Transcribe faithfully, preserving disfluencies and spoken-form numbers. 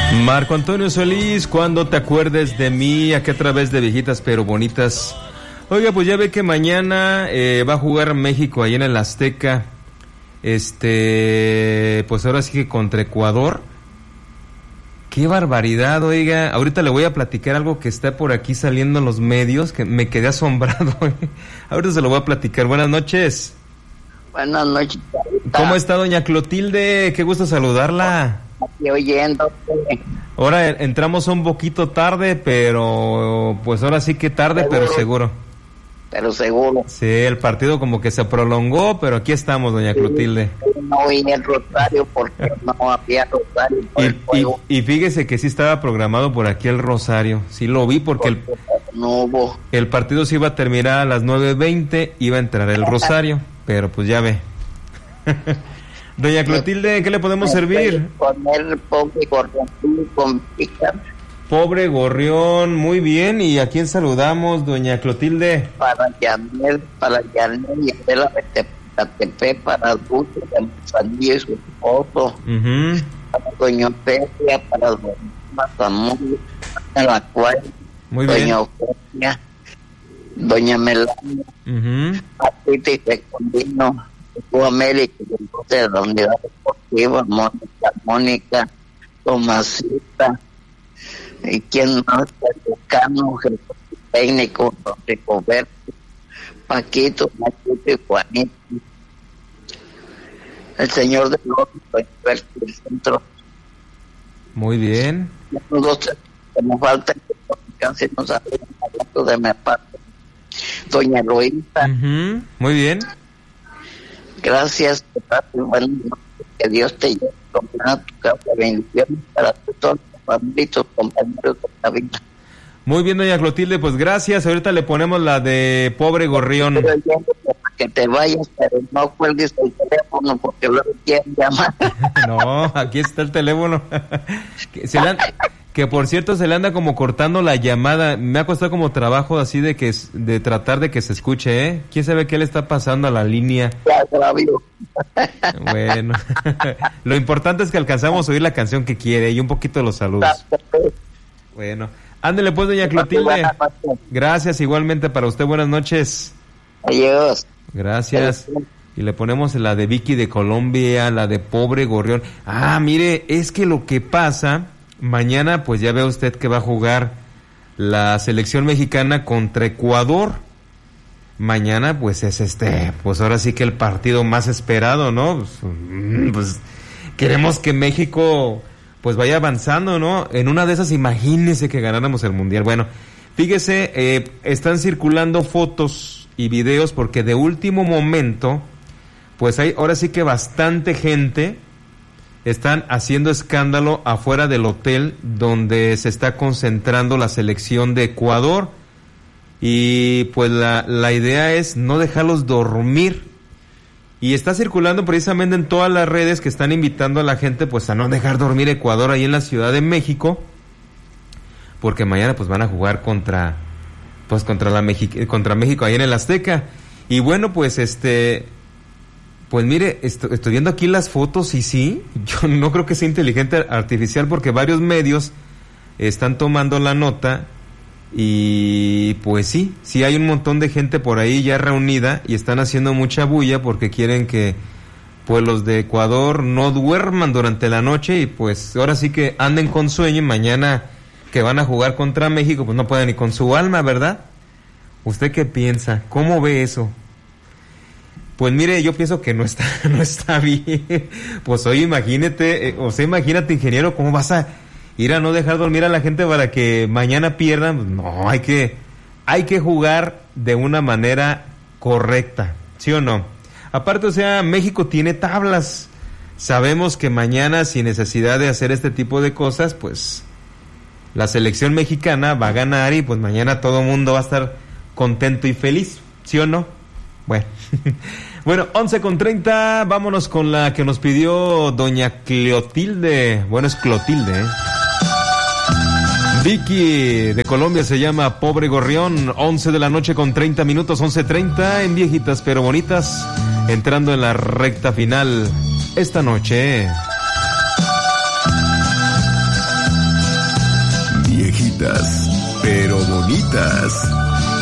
Marco Antonio Solís, cuando te acuerdes de mí, aquí a través de Viejitas pero Bonitas. Oiga, pues ya ve que mañana eh, va a jugar México ahí en el Azteca. Este, pues ahora sí que contra Ecuador. Qué barbaridad, oiga. Ahorita le voy a platicar algo que está por aquí saliendo en los medios, que me quedé asombrado. Ahorita se lo voy a platicar. Buenas noches. Buenas noches. ¿Cómo está doña Clotilde? Qué gusto saludarla. Aquí oyendo. Ahora entramos un poquito tarde, pero pues ahora sí que tarde, seguro. pero seguro. Pero seguro. Sí, el partido como que se prolongó, pero aquí estamos, doña sí, Clotilde. No oí el rosario porque no había rosario. Por y, el juego. Y, y fíjese que sí estaba programado por aquí el rosario. Sí lo vi porque el, no hubo. El partido se iba a terminar a las nueve veinte, iba a entrar el rosario, pero pues ya ve. Doña Clotilde, ¿qué le podemos servir? Poner pobre gorrión con picas. Pobre gorrión, muy bien. ¿Y a quién saludamos, doña Clotilde? Para Yanel, para Yanel y Adela de Tepe, para Dulce de Manzanillo y su esposo. Uh-huh. Para doña Ofelia, para doña Mazamuri, para la cual muy doña bien. Ofelia, doña Melania, uh-huh. a Titi Secundino, América, de la Unidad Deportiva, Mónica, Mónica, Tomasita, y quién más, el decano, el técnico, Ricoberto, Paquito, Paquito y Juanito, el señor de los del centro. Muy bien. Nosotros, que nos falta casi no sabemos hablando de mi parte. Doña Luisa. Uh-huh. Muy bien. Gracias, bueno, que Dios te lleve con tu casa, bendiciones para todos tus familitos, compañeros de la vida. Muy bien, doña Clotilde, pues gracias. Ahorita le ponemos la de Pobre Gorrión. Pero yo, que te vayas, pero no cuelgues el teléfono porque luego quieren llamar. No, aquí está el teléfono. que, se le han, que por cierto se le anda como cortando la llamada. Me ha costado como trabajo así de que de tratar de que se escuche, ¿eh? ¿Quién sabe qué le está pasando a la línea? Ya, sabio. Bueno, lo importante es que alcanzamos a oír la canción que quiere y un poquito los saludos. Bueno, ándele pues, doña Clotilde. Gracias, igualmente para usted, buenas noches. Adiós. Gracias. Y le ponemos la de Vicky de Colombia, la de Pobre Gorrión. Ah, mire, es que lo que pasa, mañana pues ya ve usted que va a jugar la selección mexicana contra Ecuador. Mañana pues es este, pues ahora sí que el partido más esperado, ¿no? Pues, pues queremos que México pues vaya avanzando, ¿no? En una de esas, imagínese que ganáramos el Mundial. Bueno, fíjese, eh, están circulando fotos y videos porque de último momento, pues hay ahora sí que bastante gente están haciendo escándalo afuera del hotel donde se está concentrando la selección de Ecuador y pues la, la idea es no dejarlos dormir y está circulando precisamente en todas las redes que están invitando a la gente pues a no dejar dormir Ecuador ahí en la Ciudad de México porque mañana pues van a jugar contra pues contra la Mexi- contra México ahí en el Azteca y bueno pues este pues mire esto, estoy viendo aquí las fotos y sí, yo no creo que sea inteligencia artificial porque varios medios están tomando la nota y pues sí, sí hay un montón de gente por ahí ya reunida y están haciendo mucha bulla porque quieren que pues los de Ecuador no duerman durante la noche y pues ahora sí que anden con sueño y mañana que van a jugar contra México pues no pueden ni con su alma, ¿verdad? ¿Usted qué piensa? ¿Cómo ve eso? Pues mire, yo pienso que no está no está bien. Pues oye, imagínate, eh, o sea, imagínate, ingeniero, ¿cómo vas a ir a no dejar dormir a la gente para que mañana pierdan? No, hay que hay que jugar de una manera correcta, ¿sí o no? Aparte, o sea, México tiene tablas. Sabemos que mañana, sin necesidad de hacer este tipo de cosas, pues la selección mexicana va a ganar y pues mañana todo el mundo va a estar contento y feliz, ¿sí o no? Bueno, bueno, once con treinta, vámonos con la que nos pidió doña Clotilde. Bueno, es Clotilde, ¿eh? Vicky de Colombia se llama Pobre Gorrión. Once de la noche con treinta minutos, once treinta en Viejitas pero Bonitas, entrando en la recta final esta noche. bonitas, pero bonitas.